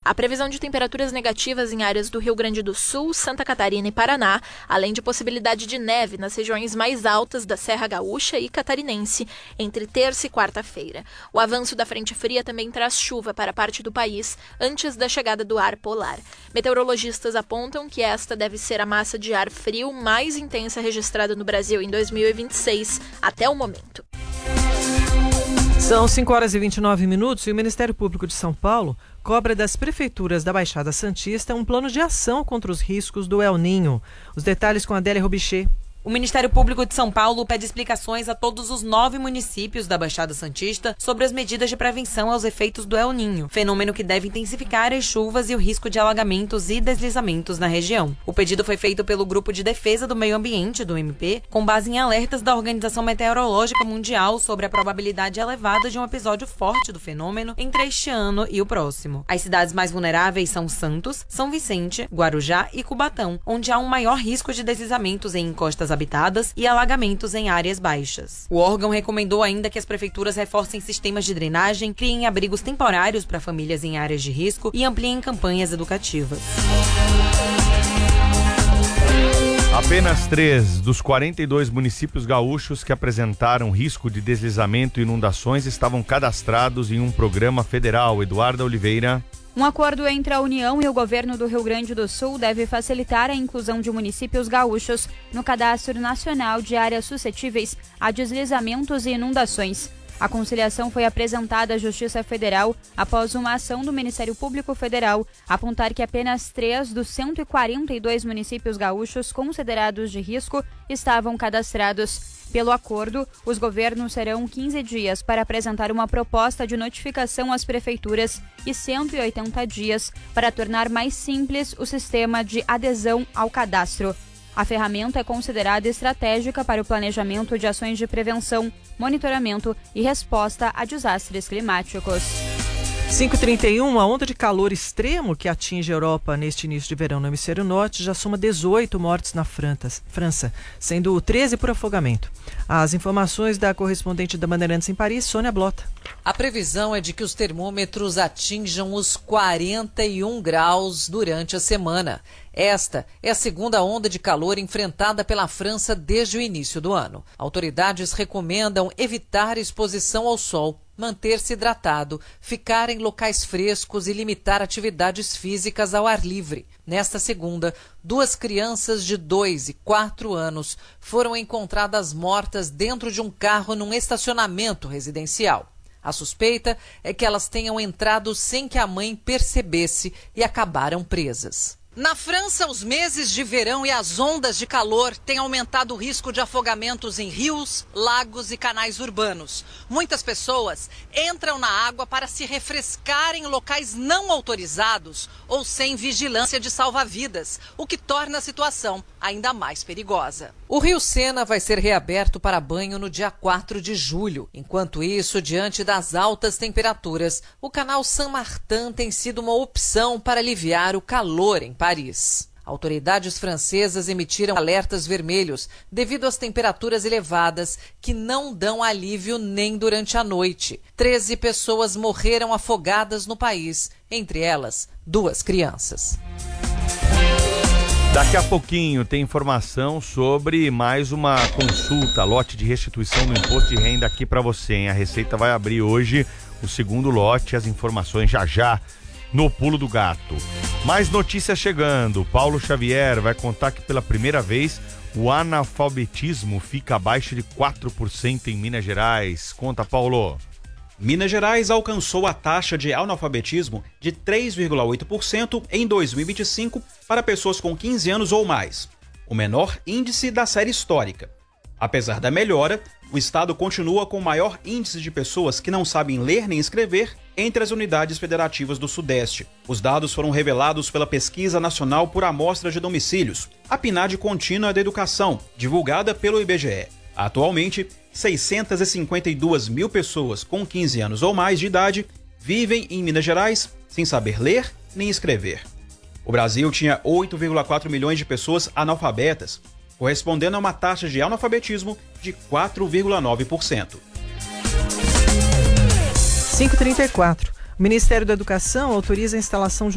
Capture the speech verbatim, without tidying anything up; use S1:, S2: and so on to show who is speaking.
S1: A previsão de temperaturas negativas em áreas do Rio Grande do Sul, Santa Catarina e Paraná, além de possibilidade de neve nas regiões mais altas da Serra Gaúcha e Catarinense, entre terça e quarta-feira. O avanço da frente fria também traz chuva para parte do país antes da chegada do ar polar. Meteorologistas apontam que esta deve ser a massa de ar frio mais intensa registrada no Brasil em dois mil e vinte e seis até o momento.
S2: São cinco horas e vinte e nove minutos e o Ministério Público de São Paulo cobra das prefeituras da Baixada Santista um plano de ação contra os riscos do El Ninho. Os detalhes com a Adélia Robichê.
S3: O Ministério Público de São Paulo pede explicações a todos os nove municípios da Baixada Santista sobre as medidas de prevenção aos efeitos do El Ninho, fenômeno que deve intensificar as chuvas e o risco de alagamentos e deslizamentos na região. O pedido foi feito pelo Grupo de Defesa do Meio Ambiente, do M P, com base em alertas da Organização Meteorológica Mundial sobre a probabilidade elevada de um episódio forte do fenômeno entre este ano e o próximo. As cidades mais vulneráveis são Santos, São Vicente, Guarujá e Cubatão, onde há um maior risco de deslizamentos em encostas habitadas e alagamentos em áreas baixas. O órgão recomendou ainda que as prefeituras reforcem sistemas de drenagem, criem abrigos temporários para famílias em áreas de risco e ampliem campanhas educativas.
S4: Apenas três dos quarenta e dois municípios gaúchos que apresentaram risco de deslizamento e inundações estavam cadastrados em um programa federal. Eduarda Oliveira.
S5: Um acordo entre a União e o governo do Rio Grande do Sul deve facilitar a inclusão de municípios gaúchos no Cadastro Nacional de Áreas Suscetíveis a Deslizamentos e Inundações. A conciliação foi apresentada à Justiça Federal após uma ação do Ministério Público Federal apontar que apenas três dos cento e quarenta e dois municípios gaúchos considerados de risco estavam cadastrados. Pelo acordo, os governos terão quinze dias para apresentar uma proposta de notificação às prefeituras e cento e oitenta dias para tornar mais simples o sistema de adesão ao cadastro. A ferramenta é considerada estratégica para o planejamento de ações de prevenção, monitoramento e resposta a desastres climáticos.
S2: cinco e trinta e um, a onda de calor extremo que atinge a Europa neste início de verão no hemisfério norte já soma dezoito mortes na França, sendo treze por afogamento. As informações da correspondente da Bandeirantes em Paris, Sônia Blota.
S6: A previsão é de que os termômetros atinjam os quarenta e um graus durante a semana. Esta é a segunda onda de calor enfrentada pela França desde o início do ano. Autoridades recomendam evitar exposição ao sol, manter-se hidratado, ficar em locais frescos e limitar atividades físicas ao ar livre. Nesta segunda, duas crianças de dois e quatro anos foram encontradas mortas dentro de um carro num estacionamento residencial. A suspeita é que elas tenham entrado sem que a mãe percebesse e acabaram presas. Na França, os meses de verão e as ondas de calor têm aumentado o risco de afogamentos em rios, lagos e canais urbanos. Muitas pessoas entram na água para se refrescar em locais não autorizados ou sem vigilância de salva-vidas, o que torna a situação ainda mais perigosa. O Rio Sena vai ser reaberto para banho no dia quatro de julho. Enquanto isso, diante das altas temperaturas, o canal Saint-Martin tem sido uma opção para aliviar o calor em Paris. Autoridades francesas emitiram alertas vermelhos devido às temperaturas elevadas que não dão alívio nem durante a noite. Treze pessoas morreram afogadas no país, entre elas duas crianças.
S4: Daqui a pouquinho tem informação sobre mais uma consulta, lote de restituição do imposto de renda aqui para você, hein? A Receita vai abrir hoje o segundo lote, as informações já já no Pulo do Gato. Mais notícias chegando. Paulo Xavier vai contar que pela primeira vez o analfabetismo fica abaixo de quatro por cento em Minas Gerais. Conta, Paulo.
S7: Minas Gerais alcançou a taxa de analfabetismo de três vírgula oito por cento em dois mil e vinte e cinco para pessoas com quinze anos ou mais, o menor índice da série histórica. Apesar da melhora, o estado continua com o maior índice de pessoas que não sabem ler nem escrever entre as unidades federativas do Sudeste. Os dados foram revelados pela Pesquisa Nacional por Amostra de Domicílios, a PNAD Contínua da Educação, divulgada pelo I B G E. Atualmente, seiscentas e cinquenta e duas mil pessoas com quinze anos ou mais de idade vivem em Minas Gerais sem saber ler nem escrever. O Brasil tinha oito vírgula quatro milhões de pessoas analfabetas, correspondendo a uma taxa de analfabetismo de quatro vírgula nove por cento.
S2: cinco e trinta e quatro. O Ministério da Educação autoriza a instalação de